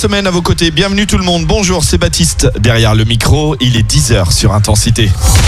semaine à vos côtés. Bienvenue tout le monde. Bonjour, c'est Baptiste derrière le micro. Il est 10h sur Intensité.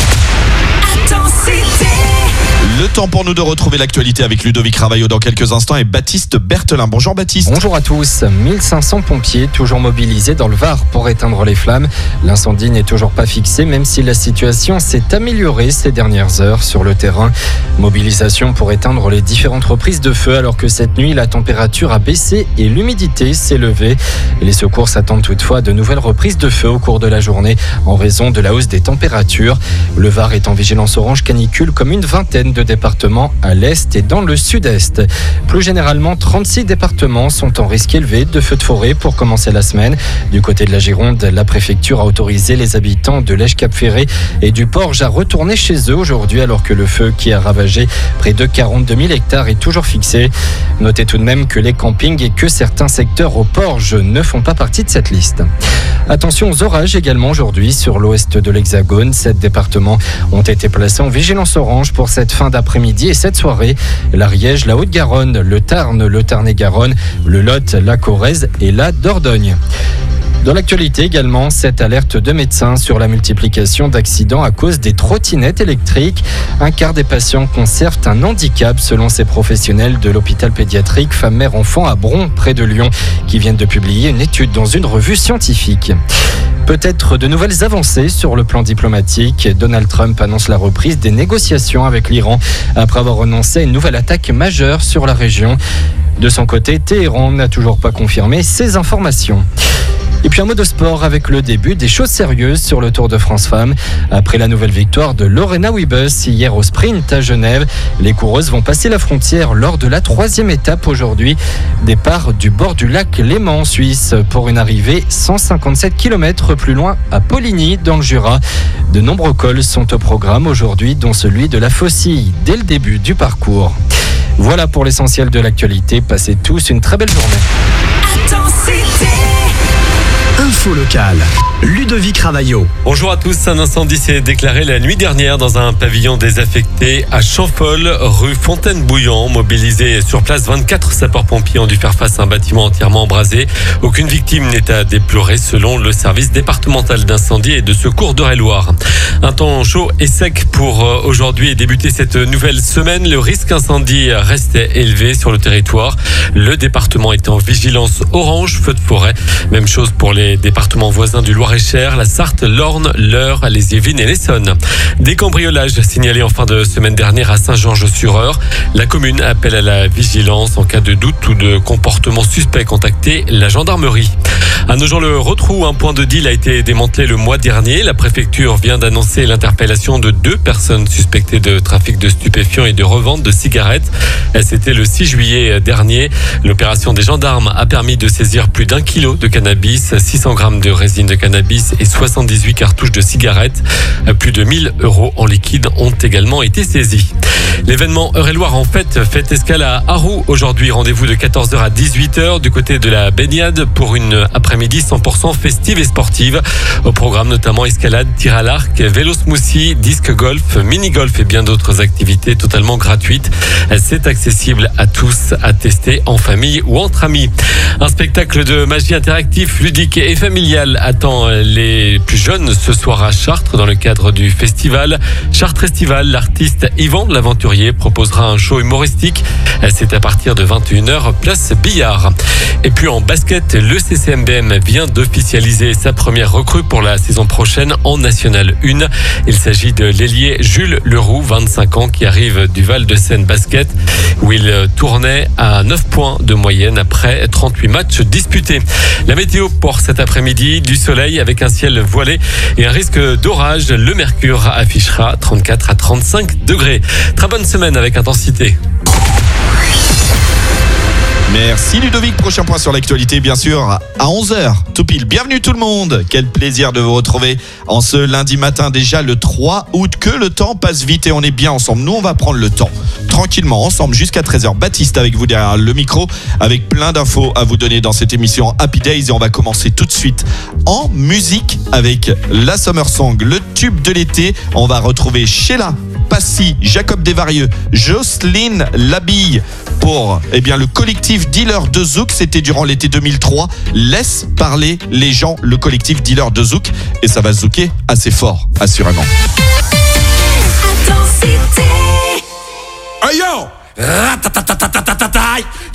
Le temps pour nous de retrouver l'actualité avec Ludovic Ravaillot dans quelques instants et Baptiste Berthelin. Bonjour Baptiste. Bonjour à tous. 1500 pompiers toujours mobilisés dans le Var pour éteindre les flammes. L'incendie n'est toujours pas fixé même si la situation s'est améliorée ces dernières heures sur le terrain. Mobilisation pour éteindre les différentes reprises de feu alors que cette nuit la température a baissé et l'humidité s'est levée. Les secours s'attendent toutefois à de nouvelles reprises de feu au cours de la journée en raison de la hausse des températures. Le Var est en vigilance orange canicule comme une vingtaine de départements à l'est et dans le sud-est. Plus généralement, 36 départements sont en risque élevé de feux de forêt pour commencer la semaine. Du côté de la Gironde, la préfecture a autorisé les habitants de l'Èche-Cap-Ferré et du Porge à retourner chez eux aujourd'hui alors que le feu qui a ravagé près de 42 000 hectares est toujours fixé. Notez tout de même que les campings et que certains secteurs au Porge ne font pas partie de cette liste. Attention aux orages également aujourd'hui sur l'ouest de l'Hexagone. 7 départements ont été placés en vigilance orange pour cette fin d'après-midi et cette soirée. L'Ariège, la Haute-Garonne, le Tarn, le Tarn-et-Garonne, le Lot, la Corrèze et la Dordogne. Dans l'actualité également, cette alerte de médecins sur la multiplication d'accidents à cause des trottinettes électriques. Un quart des patients conservent un handicap selon ces professionnels de l'hôpital pédiatrique Femme-Mère-Enfant à Bron, près de Lyon, qui viennent de publier une étude dans une revue scientifique. Peut-être de nouvelles avancées sur le plan diplomatique. Donald Trump annonce la reprise des négociations avec l'Iran après avoir renoncé à une nouvelle attaque majeure sur la région. De son côté, Téhéran n'a toujours pas confirmé ces informations. Et puis un mot de sport avec le début des choses sérieuses sur le Tour de France Femmes. Après la nouvelle victoire de Lorena Wiebes hier au sprint à Genève, les coureuses vont passer la frontière lors de la 3e étape aujourd'hui. Départ du bord du lac Léman en Suisse pour une arrivée 157 km plus loin à Poligny dans le Jura. De nombreux cols sont au programme aujourd'hui, dont celui de la Faucille dès le début du parcours. Voilà pour l'essentiel de l'actualité. Passez tous une très belle journée. Info locale, Ludovic Ravaillot. Bonjour à tous, un incendie s'est déclaré la nuit dernière dans un pavillon désaffecté à Champfol, rue Fontaine-Bouillant. Mobilisés sur place, 24 sapeurs-pompiers ont dû faire face à un bâtiment entièrement embrasé. Aucune victime n'est à déplorer selon le service départemental d'incendie et de secours d'Eure-et-Loire. Un temps chaud et sec pour aujourd'hui et débuter cette nouvelle semaine. Le risque incendie reste élevé sur le territoire. Le département est en vigilance orange, feu de forêt. Même chose pour les départements voisins du Loir-et-Cher, la Sarthe, l'Orne, l'Eure, les Yvelines et l'Essonne. Des cambriolages signalés en fin de semaine dernière à Saint-Georges-sur-Eure. La commune appelle à la vigilance en cas de doute ou de comportement suspect. Contacter la gendarmerie. À Nogent-le-Rotrou, un point de deal a été démantelé le mois dernier. La préfecture vient d'annoncer l'interpellation de 2 personnes suspectées de trafic de stupéfiants et de revente de cigarettes. C'était le 6 juillet dernier. L'opération des gendarmes a permis de saisir plus d'1 kilo de cannabis, 600 grammes de résine de cannabis et 78 cartouches de cigarettes. Plus de 1 000 € en liquide ont également été saisis. L'événement Eure-et-Loire en fête fait escale à Arroux. Aujourd'hui, rendez-vous de 14h à 18h du côté de la baignade pour une après-midi 100% festive et sportive. Au programme notamment escalade, tir à l'arc, vélo smoothie, disque golf, mini-golf et bien d'autres activités totalement gratuites. C'est accessible à tous, à tester en famille ou entre amis. Un spectacle de magie interactif, ludique et familial attend les plus jeunes ce soir à Chartres dans le cadre du festival Chartres Festival. L'artiste Yvan l'Aventurier proposera un show humoristique. C'est à partir de 21h, place Billard. Et puis en basket, le CCMBM vient d'officialiser sa première recrue pour la saison prochaine en National 1. Il s'agit de l'ailier Jules Leroux, 25 ans, qui arrive du Val-de-Seine Basket, où il tournait à 9 points de moyenne après 38 matchs disputés. La météo pour cet après-midi, du soleil avec un ciel voilé et un risque d'orage. Le mercure affichera 34 à 35 degrés. Très bonne semaine avec Intensité. Merci Ludovic. Prochain point sur l'actualité, bien sûr, à 11h, tout pile. Bienvenue tout le monde. Quel plaisir de vous retrouver en ce lundi matin, déjà le 3 août. Que le temps passe vite et on est bien ensemble. Nous, on va prendre le temps, tranquillement, ensemble, jusqu'à 13h. Baptiste avec vous derrière le micro, avec plein d'infos à vous donner dans cette émission Happy Days. Et on va commencer tout de suite en musique avec la Summer Song, le tube de l'été. On va retrouver Sheila, Passy, Jacob Desvarieux, Jocelyne Labille pour le collectif collectif Dealer de Zouk, c'était durant l'été 2003. Laisse parler les gens, le collectif Dealer de Zouk, et ça va zouker assez fort, assurément. Intensité. Hey yo!